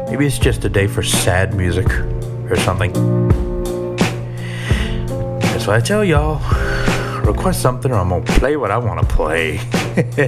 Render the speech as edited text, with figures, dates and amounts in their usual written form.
Maybe it's just a day for sad music or something. That's what I tell y'all. Request something or I'm gonna play what I want to play.